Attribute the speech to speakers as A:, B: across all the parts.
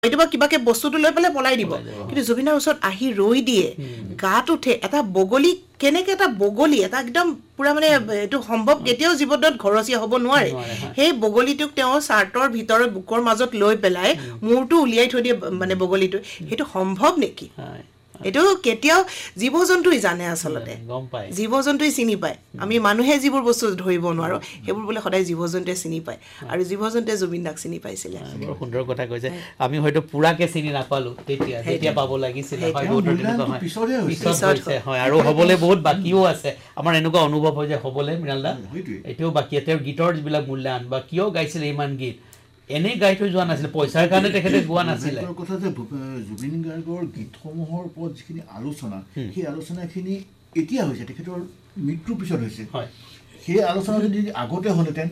A: হয়তোবা কিবাকে বস্তুটো লৈ পেলাই পলাই দিব কিন্তু জুবিনৰ ওচৰত আহি ৰৈ দিয়ে গাত উঠে এটা বগলী কেনেকে এটা বগলী এটা একদম পুৰা মানে এটো সম্ভৱ কেতিয়াও জীৱনত ঘৰচীয়া হ'ব নোৱাৰে সেই বগলীটোক তেওঁ চাৰ্টৰ ভিতৰৰ বুকৰ মাজত লৈ পেলাই মূৰটো উলিয়াই থৈ দিয়ে মানে বগলীটো হেতু সম্ভৱ নেকি এটো কেতিয়াও জীৱ-জন্তুই জানে আসলতে জীৱ-জন্তুই চিনি পায় আমি মানুহে যিবোৰ বস্তু ধৰিব নোৱাৰো হেবোৰ বলে সদায় জীৱ-জন্তুই চিনি পায় আৰু জীৱ-জন্তুই জুবিন দাক চিনি পাইছিল
B: বৰ সুন্দৰ কথা কৈছে আমি হয়তো পুৰাকে চিনি নাপালো তেতিয়া পাব লাগিছিল হয় আৰু হবলে বহুত বাকিও আছে আমাৰ এনেকুৱা অনুভৱ হয় যে হবলে মৃণালদা এতিয়াও বাকি আছে গীতৰ যিবিলাক মূল্যায়ন বা কিয় গাইছিল ইমান গীত এনে গাই থৈ যোৱা নাছিল পইচাৰ কাৰণে তেখেতে গোৱা নাছিল
C: কথা যে জুবিন গাৰ্গৰ গীতসমূহৰ ওপৰত যিখিনি আলোচনা সেই আলোচনাখিনি এতিয়া হৈছে তেখেতৰ মৃত্যুৰ পিছত হৈছে সেই আলোচনা যদি আগতে হ'লেতেন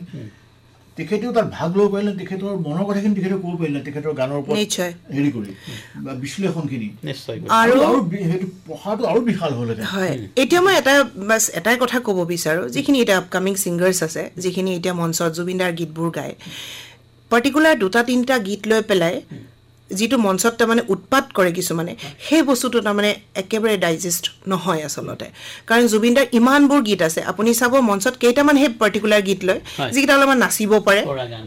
C: তেখেতেও তাৰ ভাগ ল'ব পাৰিলে তেখেতৰ মনৰ কথাখিনি তেখেতে ক'ব পাৰিলে তেখেতৰ গানৰ ওপৰত হেৰি কৰি বা বিশ্লেষণখিনি
A: আৰু
C: সেইটো পঢ়াটো আৰু বিশাল হ'লেতেন
A: হয় এতিয়া মই এটাই কথা ক'ব বিচাৰো যিখিনি এটা আপকামিং ছিংগাৰ্ছ আছে যিখিনি এতিয়া মঞ্চত জুবিনদাৰ গীতবোৰ গায় পাৰ্টিকুলাৰ দুটা তিনিটা গীত লৈ পেলাই যিটো মঞ্চত মানে উৎপাত কৰে কিছু মানে সেই বস্তুটো মানে একেবাৰে ডাইজেষ্ট নহয় আসলতে কাৰণ জুবিনদাৰ ইমানবোৰ গীত আছে আপুনি চাব মঞ্চত কেইটামান সেই পাৰ্টিকুলাৰ গীত লৈ যিকেইটা অলপমান নাচিব পাৰে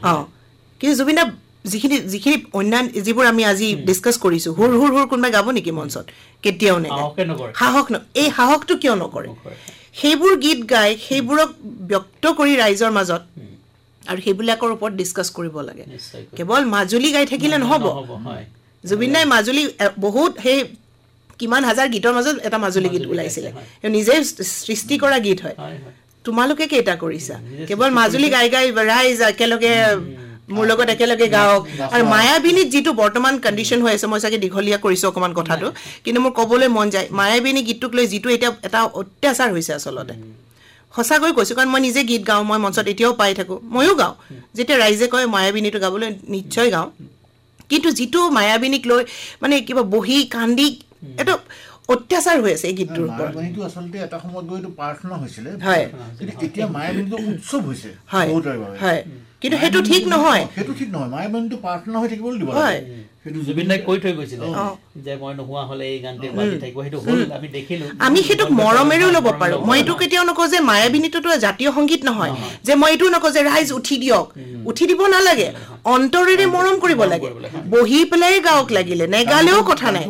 A: কিন্তু জুবিনদাৰ যিখিনি অন্যান্য যিবোৰ আমি আজি ডিছকাছ কৰিছো হুৰ হুৰ হুৰ কোনোবাই গাব নেকি মঞ্চত কেতিয়াও সাহস এই সাহসটো কিয় নকৰে সেইবোৰ গীত গাই সেইবোৰক ব্যক্ত কৰি ৰাইজৰ মাজত আৰু হেবিলাকৰ ওপৰত ডিসকাস কৰিব লাগে কেৱল মাজুলী গাই থাকিলে নহব জুবিন দাই মাজুলী বহুত হে কিমান হাজাৰ গীতৰ মাজত এটা মাজুলী গীত ওলাইছিল নিজে সৃষ্টি কৰা গীত হয় তোমালোকে কেইটা কৰিছা কেৱল মাজুলী গাই গাই ৰাইজ একেলগে মোৰ লগত একেলগে গাওক আৰু মায়াবিনীত যেটো বৰ্তমান কন্ডিশন হৈ আছে মই সাকে দিঘলিয়া কৰিছো অকমান কথাটো কিন্তু মোৰ কবলৈ মন যায় মায়াবিনী গীতটোক লৈ যেটো এটা অত্যাচাৰ হৈছে আসলতে হসাকৈ কৈছো কাৰণ মই নিজে গীত গাও মই মঞ্চত এতিয়াও পাই থাকো ময়ো গাও যেতে ৰাইজে কয় মায়াবিনীটো গাবলৈ নিশ্চয় গাও কিন্তু যেটো মায়াবিনীক লৈ মানে কিবা বহি কান্দি এটা অত্যাচাৰ হৈ আছে এই গীতটোৰ ওপৰত
C: মায়াবিনীটো আসলতে এটা সময়ত গৈটো প্ৰাৰ্থনা হৈছিল কিন্তু এতিয়া মায়াবিনীটো উৎসৱ হৈছে
A: হয় কিন্তু হেতু ঠিক নহয়
C: মায়াবিনীটো প্ৰাৰ্থনা হৈ থাকিব দিব
A: হয়
B: জুবিন দাই কৈ থৈ গৈছিল যে মই নোহোৱা হলে এই গানতে বাজি থাকিব হেতু হল আমি দেখিলো
A: আমি হেতু মৰমেৰেও লব পাৰো মই এটো কেতিয়াও নকও যে মায়াবিনীটো জাতীয় সংগীত নহয় যে মই এটো নকও যে ৰাইজ উঠি দিয়ক উঠি দিব নালাগে অন্তৰেৰে মৰম কৰিব লাগে বহি পেলাই গাওক লাগিলে নেগালেও কথা নাই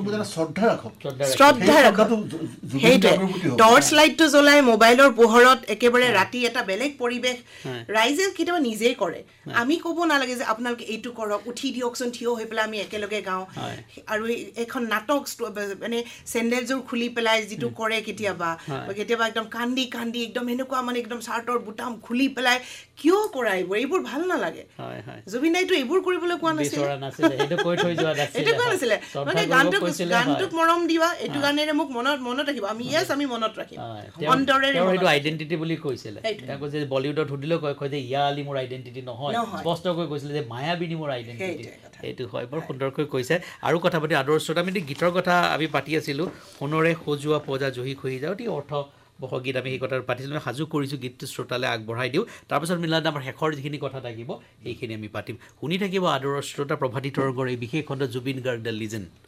A: শ্ৰদ্ধা ৰাখক হেইটো টৰ্চ লাইটটো জ্বলাই মোবাইলৰ পোহৰত একেবাৰে ৰাতি এটা বেলেগ পৰিবেশ ৰাইজে কিবা নিজেই কৰে আমি ক'ব নালাগে যে আপোনালোকে এইটো কৰক উঠি দিয়কচোন থিয় হৈ পেলাই আমি একেলগে গাও আৰু এখন নাটক মানে চেন্ডেলজোৰ খুলি পেলাই যেটো কৰে কেতিয়াবা একদম কান্দি কান্দি একদম হেনেকুৱা মানে একদম শাৰ্টৰ বুটাম খুলি পেলাই কিয় কৰাইব এইবোৰ ভাল নালাগে জুবিন দাইটো এইবোৰ কৰিবলৈ কোৱা নাছিল
B: হেতু কৈ থৈ যোৱা নাছিল
A: এটো কোৱা নাছিল মানে গানটোক মৰম দিবা এটো গানেৰে মোক মনত ৰাখিব আমি আমি মনত ৰাখিম অন্তৰেৰে
B: হেতু আইডেন্টিটি বুলি কৈছিল তেওঁ কৈছে বলিউডত হুদিলে কয় যে ইয়া আলি মোৰ আইডেন্টিটি নহয় স্পষ্টকৈ কৈছিল যে মায়াবিনী মোৰ আইডেন্টিটি এটো হয় বৰ সুন্দৰকৈ কৈছে আৰু কথা পাতি আদৰ্শত আমি গীতৰ কথা আমি পাতি আছিলো সোণৰে সজোৱা পজা জহি খহি যাও তি অৰ্থ বহগীত আমি এই কথা পাতিছিলো সাজু কৰিছো গীতটো শ্ৰোতালে আগবঢ়াই দিও তাৰ পিছত মিলাদ আমাৰ শেষৰ যিখিনি কথা থাকিব এইখিনি আমি পাতিম শুনি থাকিব আদৰ্শ শ্ৰোতা প্ৰভাতী তৰংগৰ এই বিশেষ খণ্ড জুবিন গাৰ্গ দ্য লিজেণ্ড